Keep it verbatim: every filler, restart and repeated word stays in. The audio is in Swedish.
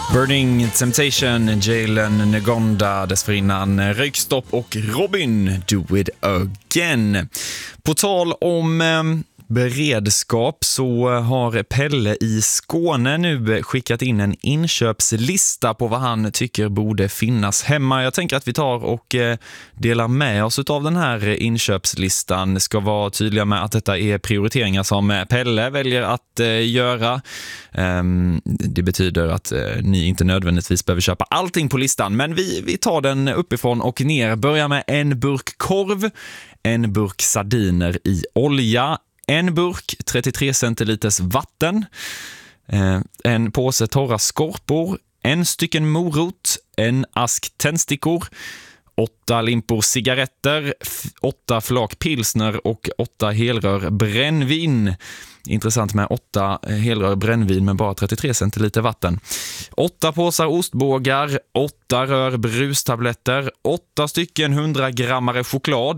Burning Temptation, Jalen Ngonda, dessförinnan Röykstopp och Robin, Do It Again. På tal om eh, beredskap så har Pelle i Skåne nu skickat in en inköpslista på vad han tycker borde finnas hemma. Jag tänker att vi tar och eh, delar med oss av den här inköpslistan. Ska vara tydliga med att detta är prioriteringar som Pelle väljer att eh, göra. Um, det betyder att eh, ni inte nödvändigtvis behöver köpa allting på listan, men vi, vi tar den uppifrån och ner. Börjar med en burk korv, en burk sardiner i olja, en burk trettiotre centiliters vatten, eh, en påse torra skorpor, en stycken morot, en ask tändstickor, åtta limpor cigaretter, f- åtta flak pilsner och åtta helrör brännvin. Intressant med åtta helrör brännvin med bara trettiotre centiliter vatten. Åtta påsar ostbågar, åtta rör brustabletter, åtta stycken hundra grammare choklad,